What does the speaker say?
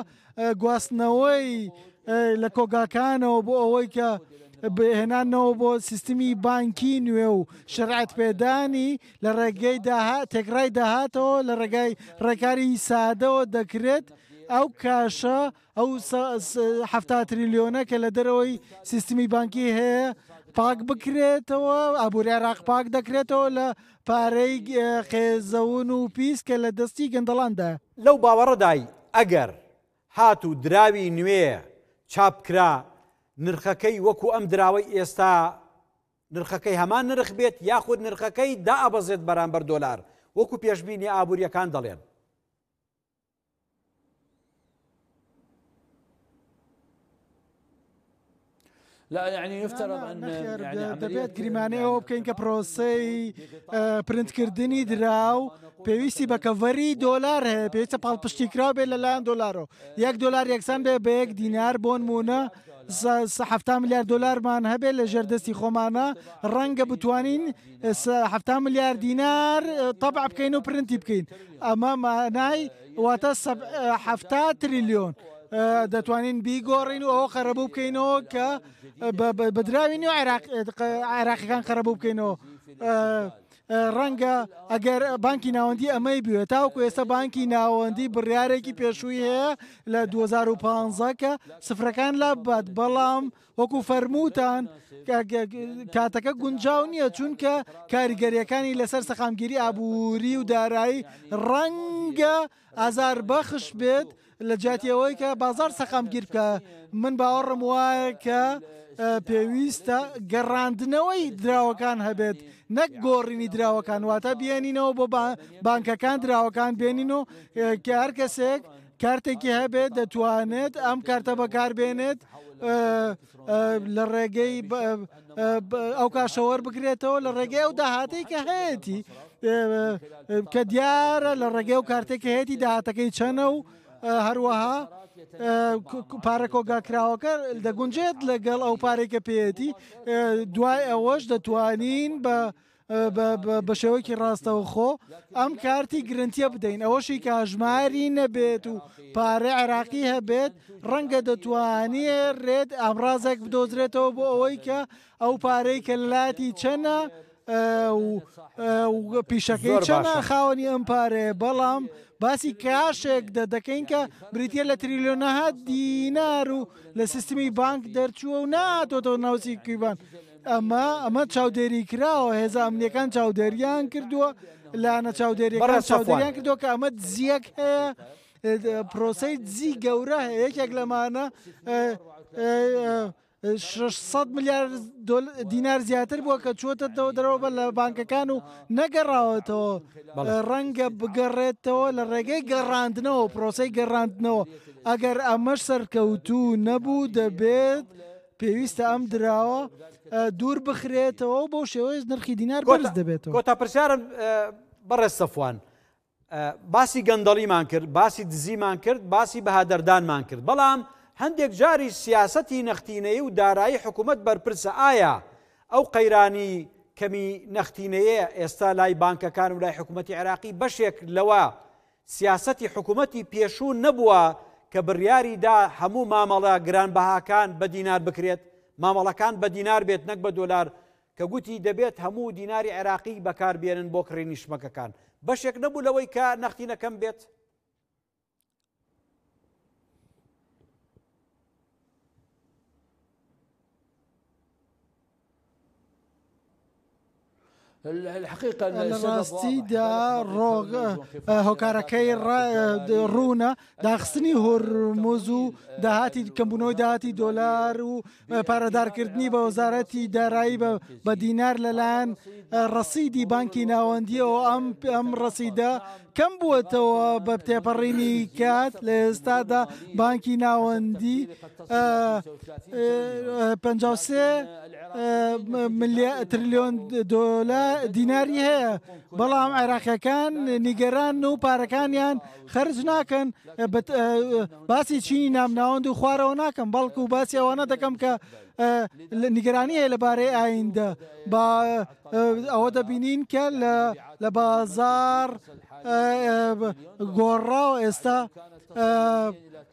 گواستنەوەی لە کۆگاکانەوە بۆ ئەوەی کە هێنانەوە بۆ سیستمی بانکی نوێ و شەرعەت پێدانی لە ڕێگەی تێکڕای داهاتەوە لە ڕێگای ڕێکاری سادەوە دەکرێت ئەو کاشە ئەو 70 تریلیۆنە کە لە دەرەوەی سیستمی بانکی هەیە پاک بکرێتەوە ئابووری عێراق پاک دەکرێتەوە لە پارەی قێزەون و پیس کە لە دەستی گەندەڵاندا. لەو باوەڕەدای ئەگەر هات و دراوی نوێ چاپکرا نرخەکەی وەکو ئەم دراوەی ئێستا نرخەکەی هەمان نرخ بێت یاخود نرخەکەی دائەبەزێت بەرامبەر دۆلار وەکو پێشبینی ئابووریەکان دەڵێن. لا يعني يفترض أن دەبێت گریمانەوە بکەین کە پرۆسەی پرنتکردنی دراو پێویستی بە کەڤەری دۆلار هەیە پێویستە پاڵپشتیکراو بێت لەلایەن دۆلارەوە $1 یەکسان بێ بە $1 بۆ نمونە 70 میلیارد دۆلارمان هەبێت لە ژێردەستی خۆمانە ڕەنگە بتوانین 70 میلیارد دینار تەبع بکەین و پرنتی بکەین ئەمە مانای واتە 70 تریلیۆن دەتوانین بیگۆڕین و ئەوە قەرەبوو بکەینەوە کە بەدراوینی و عێراقیەکان قەرەبوو بکەینەوە. ڕەنگە ئەگەر بانکی ناوەندی ئەمەی بوێت تاوکو ئێستا بانکی ناوەندی بڕیارێکی پێشووی هەیە لە 2015 کە سفرەکان لە بەد بەڵام وەکو فەرمووتان کاتەکە گونجاو نییە چونکە کاریگەریەکانی لەسەر سەخامگیری ئابووری و دارایی ڕەنگە ئازار بەخش بێت لە جاتیەوەی کە بازار سەخامگیر بکە. من باوەڕم وایە کە پێویستە گەڕاندنەوەی دراوەکان هەبێت نەک گۆڕینی دراوەکان واتە بێنینەوە بۆ بانکەکان دراوەکان بێنین و کە هەر کەسێک کارتێکی هەبێت دەتوانێت ئەم کارتە بەکاربێنێت لە ڕێگەی ئەو کاشەوەەر بگرێتەوە لە ڕێگەی ئەو داهاتەی کە هەیەی کە دیارە لە ڕێگەی و کارتێکە هەیەی داهاتەکەی چەنە و هەروەها پارە کۆگاکراوەکە دەگونجێت لەگەڵ ئەو پارێکە پێێتی دوای ئەوەش دەتوانین بە شێوەیەکی ڕاستەوخۆ ئەم کارتی گرنتیە بدەین ئەوەشی کاژماری نەبێت و پارە عێراقی هەبێت ڕەنگە دەتوانێت ڕێت ئامڕازێک بدۆزرێتەوە بۆ ئەوەی کە ئەو پارەی کە لەلاتی چەنە پیشەکەی چەنە خاوەنی ئەم پارەیە بەڵام باسی کاشێک دەکەین کە بریتە لە تریلیۆنەها دینار و لە سیستمی بانک دەرچووە و ناتۆتەوە ناوسی کیبان ئەمە چاودێری کراوە هێزە ئەمنیەکان چاودێریان کردووە لاەنە چاودێریەکان چاودێریان کردووە کە ئەمە دزیەک هەیە پرۆسەی دزی گەورە هەیە یەکێک لەمانە 600 میلیارد دینار زیاتر بووە کە چوەتە دەرەوە لە بانکەکان و نەگەڕاوەتەوە ڕەنگە بگەڕێتەوە لە ڕێگەی گەڕاندنەوە پرۆسەی گەڕاندنەوە ئەگەر ئەمەش سەرکەوتوو نەبوو دەبێت پێویستە ئەم دراوە دوور بخرێتەوە بۆ شێوەیە نرخی دینار بەرز دەبێتەوە. کۆتا پرسیارم بەڕێز سەفوان باسی گەندەڵیمان کرد باسی دزیمان کرد باسی بەهادەردانمان کرد بەڵام هەندێک جاری سیاسەتی نەختینەیی و دارایی حکوومەت بەرپرسە ئایا ئەو قەیرانی کەمی نەختینەیە ئێستا لای بانکەکان و لای حکوومەتی عێراقی بەشێک لەوە سیاسەتی حکوومەتی پێشوو نەبووە کە بڕیاریدا هەموو مامەڵە گرانبەهاکان بە دینار بکرێت مامەڵەکان بە دینار بێت نەک بە دۆلار کە گوتی دەبێت هەموو دیناری عێراقی بەکاربێنن بۆ کڕینی شمەکەکان بەشێک نەبوو لەوەی کە نەختینەکەم بێت. ڕاستیدا هۆکارەکەی ڕوونە داخستنی هۆرمۆز و داهاتی کەمبوونەوەی داهاتی دۆلار و پارەدارکردنی بە وەزارەتی دارایی بە دینار لەلایەن ڕەسیدی بانکی ناوەندیەوە ئەم ڕەسیدە کەم بووەتەوە بە تێپەڕینی کات لە ئێستادا بانکی ناوەندی 53 تریلیۆن دیناری هەیە بەڵام عێراقیەکان نیگەران و پارەکانیان خەرج ناکەن باسی چینی نامناوەند و خوارەوە ناکەم بەڵکو و باسی ئەوانە دەکەم کە نیگەرانی هەیە لەبارەی ئایندە ئەوە دەبینین کە لە بازار گۆڕاوە ئێستا